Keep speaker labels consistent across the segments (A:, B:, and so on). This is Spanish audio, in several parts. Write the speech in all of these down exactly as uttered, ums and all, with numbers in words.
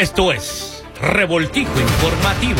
A: Esto es Revoltijo Informativo.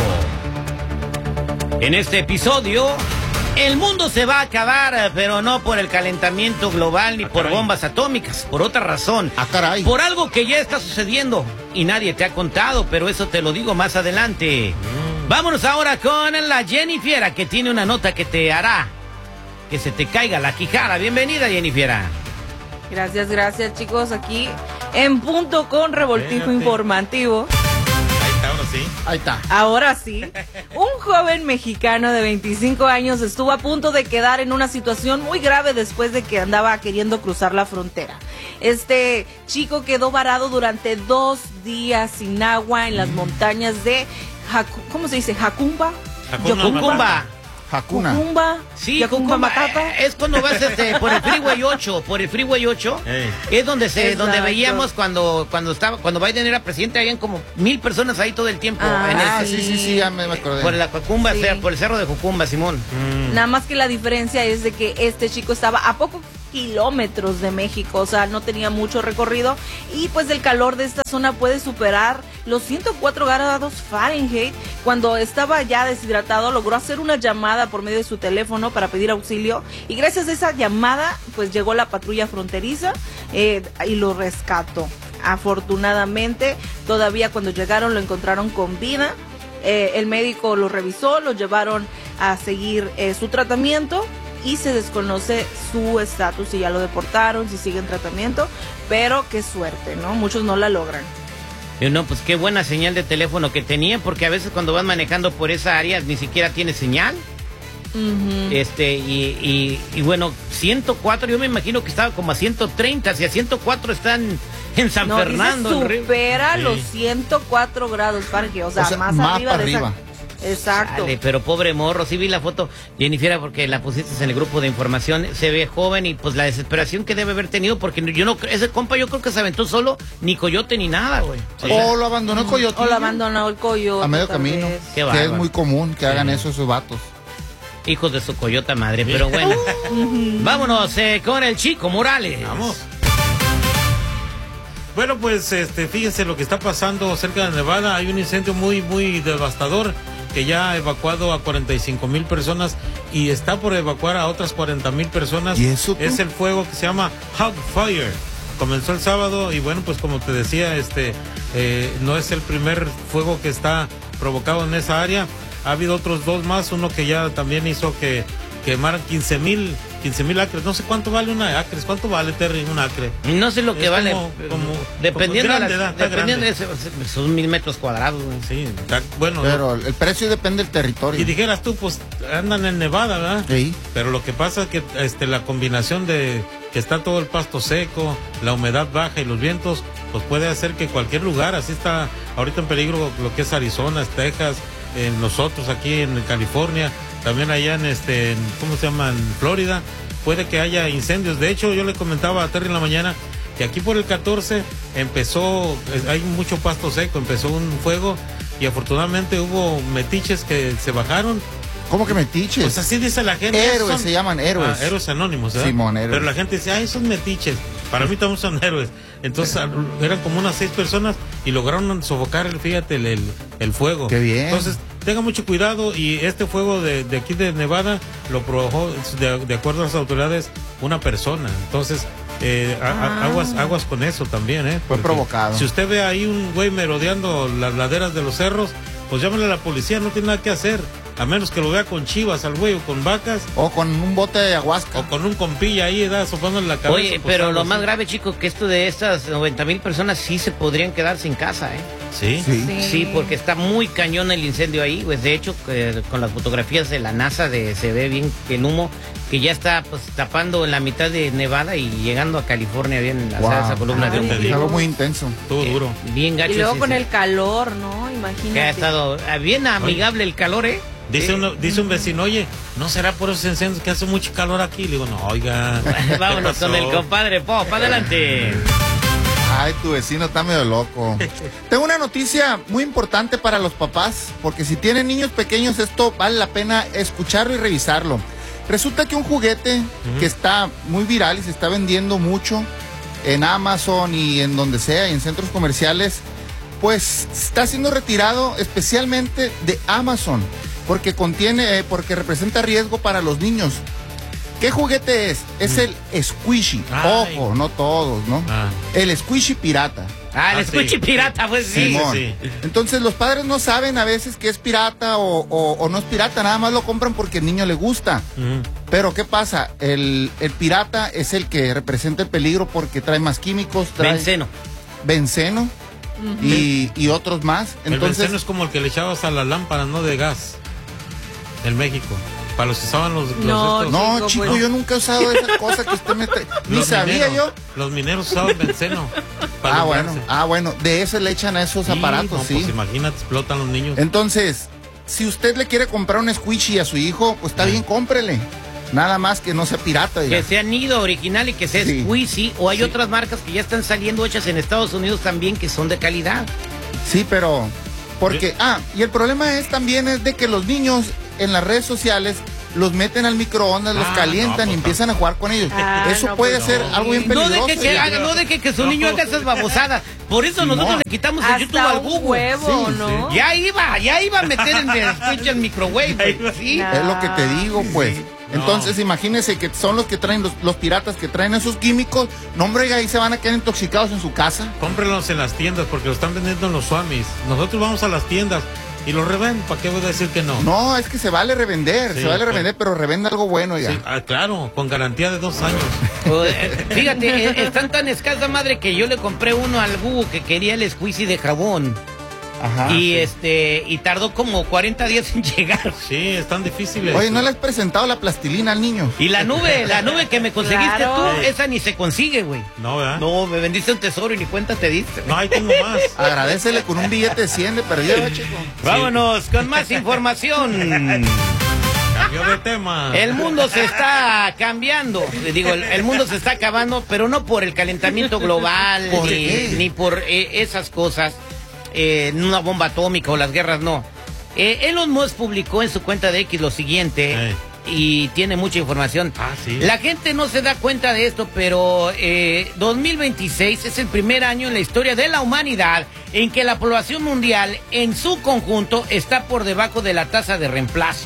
A: En este episodio, el mundo se va a acabar, pero no por el calentamiento global ni ah, por bombas atómicas, por otra razón.
B: Ah, caray.
A: Por algo que ya está sucediendo y nadie te ha contado, pero eso te lo digo más adelante. Mm. Vámonos ahora con la Jennifiera, que tiene una nota que te hará que se te caiga la quijada. Bienvenida, Jennifiera.
C: Gracias, gracias, chicos. Aquí en punto con Revoltijo Véngate. Informativo.
B: Ahí está, ahora sí. Ahí está.
C: Ahora sí. Un joven mexicano de veinticinco años estuvo a punto de quedar en una situación muy grave después de que andaba queriendo cruzar la frontera. Este chico quedó varado durante dos días sin agua en las mm. montañas de, Jacu ¿cómo se dice? Jacumba.
A: Jacumba.
B: Jacuna.
C: Jacumba.
A: Sí, Jacumba Matata. Es cuando vas este, por el Freeway ocho, por el Freeway ocho. Hey. Es donde se, Exacto. donde veíamos cuando, cuando estaba, cuando Biden era presidente, habían como mil personas ahí todo el tiempo.
C: Ah,
A: en el,
B: ah sí, sí, sí, ya me acordé.
A: Por la Jacumba, sí. o sea, por el cerro de Jacumba, Simón.
C: Mm. Nada más que la diferencia es de que este chico estaba a pocos kilómetros de México, o sea, no tenía mucho recorrido y pues el calor de esta zona puede superar los ciento cuatro grados Fahrenheit. Cuando estaba ya deshidratado, logró hacer una llamada por medio de su teléfono para pedir auxilio y gracias a esa llamada pues llegó la patrulla fronteriza eh, y lo rescató. Afortunadamente, todavía cuando llegaron lo encontraron con vida. Eh, el médico lo revisó, lo llevaron a seguir eh, su tratamiento y se desconoce su estatus, si ya lo deportaron, si sigue en tratamiento, pero qué suerte, ¿no? Muchos no la logran.
A: Yo no, pues qué buena señal de teléfono que tenía, porque a veces cuando vas manejando por esa área ni siquiera tiene señal. Uh-huh. Este, y, y, y bueno, ciento cuatro, yo me imagino que estaba como a ciento treinta, si a ciento cuatro están en San
C: no,
A: Fernando.
C: Dice, supera
A: sí.
C: los ciento cuatro grados Fahrenheit, o sea, o sea más, más arriba de arriba. Esa... Exacto.
A: Sale, pero pobre morro, sí vi la foto, Jennifer, porque la pusiste en el grupo de información, se ve joven y pues la desesperación que debe haber tenido, porque yo no, ese compa yo creo que se aventó solo, ni coyote ni nada, güey.
B: O sea, lo abandonó el coyote.
C: O lo abandonó el coyote.
B: A medio camino,
A: Qué
B: que es muy común que hagan sí. eso esos vatos.
A: Hijos de su coyota madre, pero bueno. Vámonos eh, con el Chico Morales.
D: Vamos. Bueno, pues este, fíjense lo que está pasando cerca de Nevada. Hay un incendio muy, muy devastador que ya ha evacuado a cuarenta y cinco mil personas y está por evacuar a otras cuarenta mil personas.
B: ¿Y eso,
D: es el fuego que se llama Hog Fire. Comenzó el sábado y bueno, pues como te decía, este eh, no es el primer fuego que está provocado en esa área. Ha habido otros dos más, uno que ya también hizo que quemaran quince mil acres. No sé cuánto vale una acre. ¿Cuánto vale, Terry, un acre?
A: No sé lo que
D: es
A: vale.
D: Como, como,
A: dependiendo
D: como grande,
A: de, las, dependiendo de ese, son mil metros cuadrados.
D: Sí, está, bueno.
B: Pero el precio depende del territorio.
D: Y dijeras tú, pues andan en Nevada, ¿verdad?
B: Sí.
D: Pero lo que pasa es que este, la combinación de que está todo el pasto seco, la humedad baja y los vientos, pues puede hacer que cualquier lugar, así está ahorita en peligro lo que es Arizona, Texas, en nosotros aquí en California, también allá en este, en, ¿cómo se llama? En Florida, puede que haya incendios. De hecho, yo le comentaba a Terry en la mañana que aquí por el catorce empezó, hay mucho pasto seco, empezó un fuego y afortunadamente hubo metiches que se bajaron.
B: ¿Cómo que metiches?
D: Pues así dice la gente.
B: Héroes, son, se llaman héroes.
D: Ah, héroes anónimos, ¿verdad?
B: Simón, héroes.
D: Pero la gente dice, ay, son metiches. Para mí también son héroes. Entonces eran como unas seis personas y lograron sofocar, el, fíjate, el, el, el fuego.
B: Qué bien.
D: Entonces, tenga mucho cuidado y este fuego de, de aquí de Nevada lo provocó, de, de acuerdo a las autoridades, una persona. Entonces, eh, ah. a, aguas, aguas con eso también, ¿eh?
B: Fue provocado.
D: Si usted ve ahí un güey merodeando las laderas de los cerros, pues llámale a la policía, no tiene nada que hacer. A menos que lo vea con chivas al güey o con vacas.
B: O con un bote de ayahuasca.
D: O con un compilla ahí, da, soplándole la cabeza.
A: Oye, pero lo más grave, chico, que esto de estas noventa mil personas sí se podrían quedar sin casa, ¿eh?
D: ¿Sí?
B: Sí.
C: Sí,
A: sí porque está muy cañón el incendio ahí. Pues de hecho, eh, con las fotografías de la NASA de, se ve bien el humo que ya está pues tapando la mitad de Nevada y llegando a California bien, wow. O sea, esa columna
C: Ay,
A: de
B: humo. Es algo muy intenso.
D: Todo
A: eh,
D: duro.
A: Bien gacho.
C: Y luego
A: sí,
C: con
A: sí.
C: el calor, ¿no? Imagínate.
A: Que ha estado bien amigable Oye. el calor, ¿eh?
D: Dice, uno, dice un vecino, oye, ¿no será por esos incendios que hace mucho calor aquí? Le digo, no, oiga.
A: Vámonos con el compadre Pop, adelante.
B: Ay, tu vecino está medio loco. Tengo una noticia muy importante para los papás, porque si tienen niños pequeños esto vale la pena escucharlo y revisarlo. Resulta que un juguete uh-huh. que está muy viral y se está vendiendo mucho en Amazon y en donde sea, y en centros comerciales, pues está siendo retirado especialmente de Amazon porque contiene, eh, porque representa riesgo para los niños. ¿Qué juguete es? Es el Squishy.
D: Ay.
B: Ojo, no todos, ¿no?
D: Ah.
B: El Squishy pirata.
A: Ah, el
D: Ah,
A: Squishy
D: sí.
A: pirata, pues sí.
B: Simón.
D: sí.
B: Entonces los padres no saben a veces que es pirata o, o- o no es pirata, nada más lo compran porque el niño le gusta.
D: Ujú.
B: Pero ¿qué pasa? El, el pirata es el que representa el peligro porque trae más químicos, trae
A: Benceno.
B: benceno y, y otros más.
D: El
B: Entonces,
D: benceno es como el que le echabas a las lámparas, ¿no? De gas. En México. Para los que usaban los... los
C: No,
D: estos-
B: no,
C: Chico,
B: chico,
C: pues.
B: yo nunca he usado esa cosa que usted me trae. Ni
D: los
B: sabía
D: mineros,
B: yo.
D: Los mineros usaban benceno. para
B: Ah, bueno,
D: alumbrarse.
B: ah, bueno, de eso le echan a esos
D: Sí,
B: aparatos,
D: no,
B: sí.
D: Pues imagínate, explotan los niños.
B: Entonces, si usted le quiere comprar un Squishy a su hijo, pues está bien, cómprele. Nada más que no sea pirata.
A: Que
B: diga.
A: sea nido original y que sea
B: Sí.
A: Squishy. O hay
B: Sí.
A: otras marcas que ya están saliendo hechas en Estados Unidos también que son de calidad.
B: Sí, pero porque ah, y el problema es también es de que los niños en las redes sociales los meten al microondas, los
D: Ah,
B: calientan
D: no,
B: y
D: pues,
B: empiezan a jugar con ellos.
C: Ah,
B: Eso
C: no,
B: puede
C: pues,
B: ser
C: no.
B: algo bien
A: No
B: peligroso.
A: deje que
B: diga.
A: haga, no deje que su
D: No.
A: niño haga esas babosadas. Por eso
B: Simón.
A: nosotros le quitamos el YouTube
C: Hasta
A: al
C: un
A: Google.
C: huevo,
B: Sí,
C: ¿no?
A: Ya iba, ya iba a meter en el pinche el microwave, güey. Sí.
C: No.
B: Es lo que te digo, pues.
D: No.
B: Entonces, imagínense que son los que traen, los, los piratas que traen esos químicos. No, hombre, ahí se van a quedar intoxicados en su casa.
D: Cómprenlos en las tiendas porque los están vendiendo en los Swamis. Nosotros vamos a las tiendas y los revenden. ¿Para qué voy a decir que no?
B: No, es que se vale revender,
D: Sí,
B: se vale
D: pues.
B: revender, pero revende algo bueno, ya.
D: Sí, ah, claro, con garantía de dos años.
A: O, eh, Fíjate, eh, están tan escasa madre que yo le compré uno al Google que quería el squeezy de jabón.
B: Ajá.
A: y este y tardó como cuarenta días en llegar.
D: Sí, están difíciles.
B: Oye, ¿no le has presentado la plastilina al niño?
A: Y la nube, la nube que me conseguiste
C: Claro.
A: tú, esa ni se consigue, güey.
D: No, ¿verdad?
A: No, me vendiste un tesoro y ni cuenta te diste.
D: No, ahí tengo más.
B: Agradecele con un billete de cien de perdido, chico.
A: Vámonos con más información.
D: Cambió de tema.
A: El mundo se está cambiando, digo, el, el mundo se está acabando, pero no por el calentamiento global,
B: ¿Por
A: ni,
B: qué?
A: ni por eh, esas cosas, eh, una bomba atómica o las guerras, no. Eh, Elon Musk publicó en su cuenta de X lo siguiente,
D: Eh.
A: y tiene mucha información.
D: Ah, sí.
A: La gente no se da cuenta de esto, pero eh, dos mil veintiséis es el primer año en la historia de la humanidad en que la población mundial en su conjunto está por debajo de la tasa de reemplazo.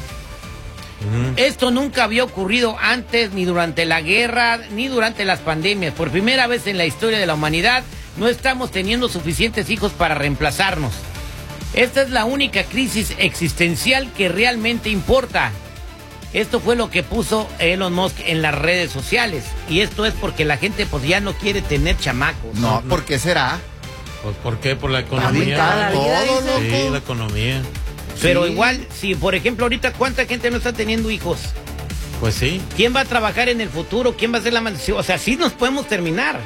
D: Ujú.
A: Esto nunca había ocurrido antes, ni durante la guerra, ni durante las pandemias. Por primera vez en la historia de la humanidad, no estamos teniendo suficientes hijos para reemplazarnos. Esta es la única crisis existencial que realmente importa. Esto fue lo que puso Elon Musk en las redes sociales. Y esto es porque la gente pues ya no quiere tener chamacos.
B: No, ¿por qué será?
D: Pues, ¿por qué? Por la
B: Está bien
D: economía.
B: caro
C: La vida,
B: todo,
C: dice.
D: Sí,
B: loco.
D: la economía.
A: Pero
B: Sí.
A: igual, si por ejemplo ahorita cuánta gente no está teniendo hijos,
D: Pues sí.
A: ¿quién va a trabajar en el futuro? ¿Quién va a hacer la maldición? O sea, sí nos podemos terminar.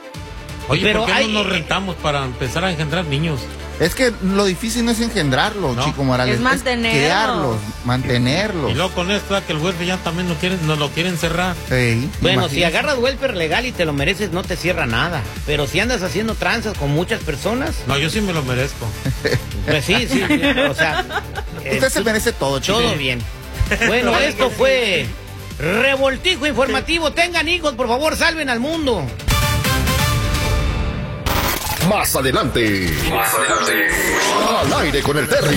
D: Oye,
A: Pero
D: ¿por qué
A: hay-
D: no nos rentamos para empezar a engendrar niños?
B: Es que lo difícil no es engendrarlos,
D: No.
B: Chico Morales.
C: Es mantenerlos.
B: Crearlos, mantenerlos.
D: Y luego con esto, que el welfare ya también lo quieren, nos lo quieren cerrar.
B: Ey,
A: Bueno,
B: imagínate.
A: si agarras welfare legal y te lo mereces, no te cierra nada. Pero si andas haciendo tranzas con muchas personas,
D: No, yo sí me lo merezco.
A: pues sí, sí, sí, o sea, eh,
B: Usted se merece todo, Chico.
A: todo bien. Bueno, esto fue Revoltijo Informativo. Tengan hijos, por favor, salven al mundo.
E: Más adelante. Más adelante. Al aire con el Terry.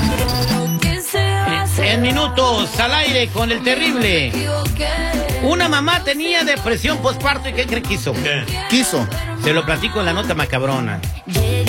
A: En minutos, al aire con el terrible. Una mamá tenía depresión postparto y ¿qué cree que hizo?
D: ¿Qué?
B: Quiso.
A: Se lo platico en la nota macabrona.